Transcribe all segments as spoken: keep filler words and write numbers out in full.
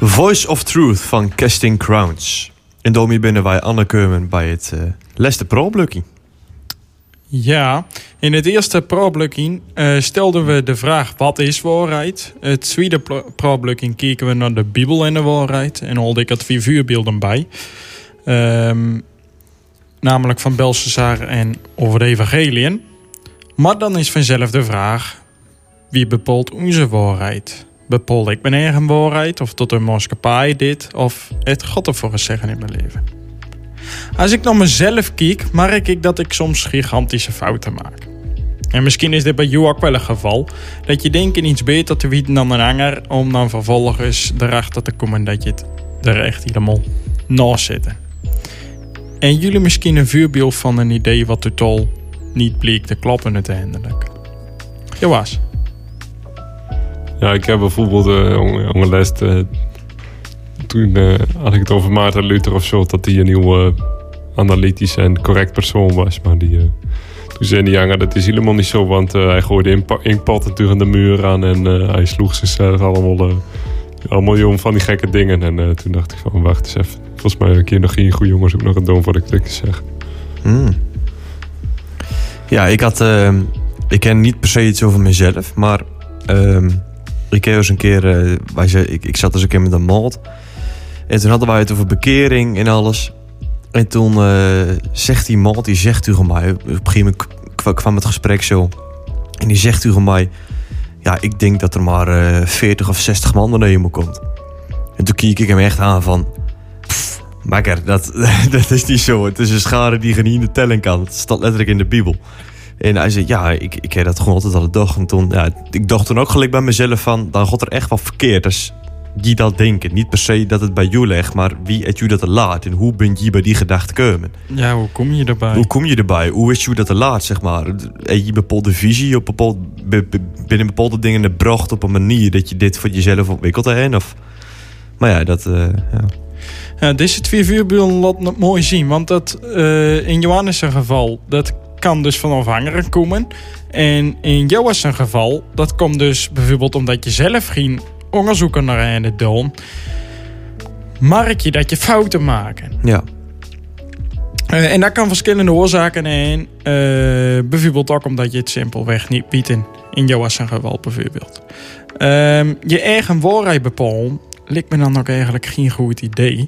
Voice of Truth van Casting Crowns. En daarmee binnen wij aangekomen bij het uh, laatste pro-blokje. Ja, in het eerste pro-blokje uh, stelden we de vraag wat is waarheid. Het tweede pro-blokje keken we naar de Bijbel en de waarheid. En haalde ik het vier vuurbeelden bij. Um, namelijk van Belshazzar en over de evangeliën. Maar dan is vanzelf de vraag, wie bepaalt onze waarheid? Bepaal ik mijn eigen waarheid, of tot een maatschappij dit, of het God ervoor eens zeggen in mijn leven? Als ik naar mezelf kijk, merk ik dat ik soms gigantische fouten maak. En misschien is dit bij jou ook wel een geval, dat je denkt in iets beter te weten dan een ander, om dan vervolgens erachter te komen dat je het er echt helemaal naast zit. En jullie misschien een voorbeeld van een idee wat totaal niet bleek te kloppen uiteindelijk. Joas. Ja, ik heb bijvoorbeeld uh, ongelest uh, toen uh, had ik het over Maarten Luther of zo, dat hij een nieuw uh, analytisch en correct persoon was. Maar die, uh, toen zei die jongen, dat is helemaal niet zo, want uh, hij gooide inkpot tegen de muur aan en uh, hij sloeg zichzelf allemaal, uh, allemaal jong van die gekke dingen. En uh, toen dacht ik van, wacht eens even. Volgens mij een keer nog geen goede jongens ook nog een doen voordat ik dit zeg. Hmm. Ja, ik had, uh, ik ken niet per se iets over mezelf, maar uh, ik heb eens een keer, uh, wij zei, ik, ik zat eens een keer met een maat. En toen hadden wij het over bekering en alles. En toen uh, zegt die maat, die zegt tegen mij, op een gegeven moment kwam het gesprek zo. En die zegt tegen mij, ja, ik denk dat er maar uh, veertig of zestig man naar hemel komt. En toen keek ik hem echt aan van, pff, makker, dat, dat is niet zo. Het is een schare die je niet in de telling kan. Het staat letterlijk in de Bijbel. En hij zei, ja, ik, ik heb dat gewoon altijd al de dag. En toen, ja, ik dacht toen ook gelijk bij mezelf van, dan gaat er echt wat verkeerd. Dus die dat denken. Niet per se dat het bij jou ligt, maar wie het je dat er laat? En hoe ben je bij die gedachte komen? Ja, hoe kom je erbij? Hoe kom je erbij? Hoe is je dat er laat, zeg maar? Heb je een bepaalde visie op bepaald, binnen bepaalde dingen gebracht op een manier dat je dit voor jezelf ontwikkelt hebt? Of, maar ja, dat, uh, ja. Ja, deze twee voorbeelden laten het mooi zien. Want dat uh, in Johannes' geval, dat kan dus van afhankelijk komen. En in Joas' geval, dat komt dus bijvoorbeeld omdat je zelf geen onderzoeken naar het doen, merk je dat je fouten maakt. Ja. Uh, en dat kan verschillende oorzaken zijn. Uh, bijvoorbeeld ook omdat je het simpelweg niet biedt in, in Joas' geval bijvoorbeeld. Uh, je eigen waarheid bepalen lijkt me dan ook eigenlijk geen goed idee.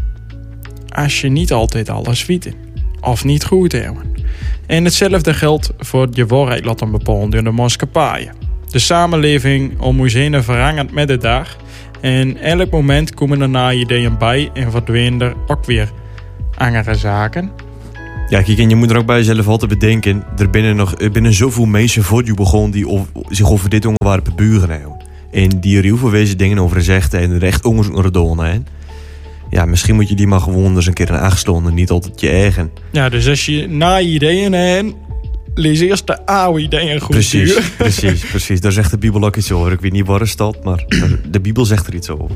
Als je niet altijd alles weet. Of niet goed hebt. En hetzelfde geldt voor je waarheid laten bepalen door de maatschappijen. De samenleving om ons heen verandert met de dag. En elk moment komen er na ideeën bij en verdwijnen er ook weer andere zaken. Ja, kijk, en je moet er ook bij jezelf altijd bedenken, er binnen nog er binnen zoveel mensen voor je begon die of, zich over dit onderwerp buren hebben. En die er heel veel wezen dingen over zegt en er echt onderzoek naar doen hebben. Ja, misschien moet je die maar gewoon eens een keer een aangesloten en niet altijd je eigen. Ja, dus als je na ideeën hebt, lees eerst de oude ideeën goed. Precies, duur. precies, precies. Daar zegt de Bijbel ook iets over. Ik weet niet waar het staat, maar de Bijbel zegt er iets over.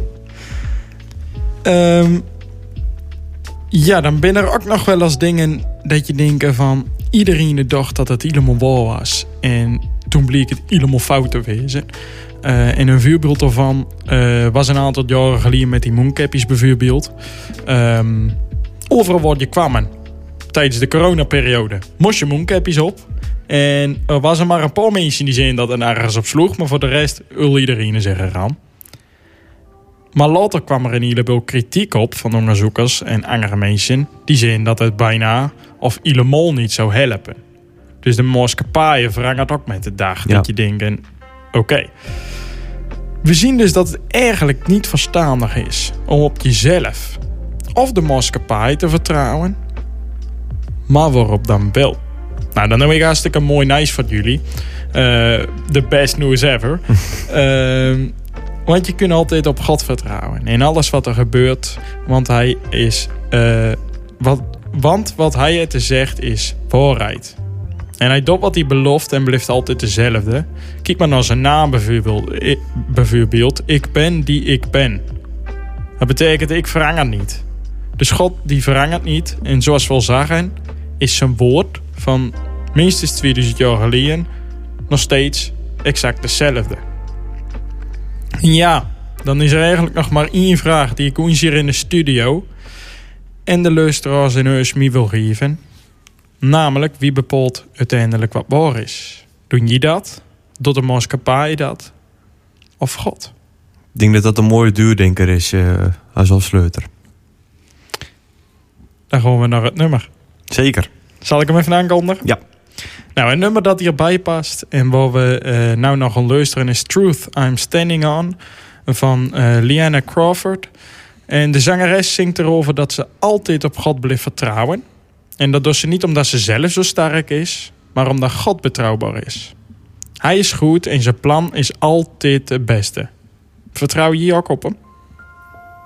Um, ja, dan ben er ook nog wel eens dingen dat je denkt van, iedereen dacht dat het helemaal waar was. En toen bleek het helemaal fout te wezen. Uh, en een voorbeeld daarvan uh, was een aantal jaren geleden met die moonkapjes bijvoorbeeld. Um, overal waar je kwam tijdens de coronaperiode moest je moonkapjes op. En er was er maar een paar mensen die zeiden dat er ergens op sloeg. Maar voor de rest wil iedereen zeggen eraan. Maar later kwam er een heleboel kritiek op van onderzoekers en andere mensen. Die zeiden dat het bijna of helemaal niet zou helpen. Dus de maatschappij verandert ook met de dag. Ja. Dat je denkt, oké. Okay. We zien dus dat het eigenlijk niet verstandig is om op jezelf of de maatschappij te vertrouwen. Maar waarop dan wel? Nou, dan heb ik hartstikke mooi nice voor jullie. The uh, best news ever. uh, want je kunt altijd op God vertrouwen. In alles wat er gebeurt. Want hij is... Uh, wat, want wat hij het te zegt is waarheid. En hij doet wat hij belooft en blijft altijd dezelfde. Kijk maar naar zijn naam bijvoorbeeld. Ik, bijvoorbeeld. Ik ben die ik ben. Dat betekent ik verander niet. Dus God die verandert niet. En zoals we al zagen, is zijn woord van minstens tweeduizend jaar geleden nog steeds exact hetzelfde. En ja, dan is er eigenlijk nog maar één vraag die ik ons hier in de studio en de luisteraars in huis mij wil geven. Namelijk, wie bepaalt uiteindelijk wat waar is? Doen je dat? Doet de maatschappij dat? Of God? Ik denk dat dat een mooie duurdenker is uh, als afsluiter. Dan gaan we naar het nummer. Zeker. Zal ik hem even aankondigen? Ja. Nou, een nummer dat hierbij past en waar we uh, nou nog gaan luisteren is Truth I'm Standing On van uh, Leanna Crawford. En de zangeres zingt erover dat ze altijd op God blijft vertrouwen. En dat doet ze niet omdat ze zelf zo sterk is, maar omdat God betrouwbaar is. Hij is goed en zijn plan is altijd het beste. Vertrouw je hier ook op hem?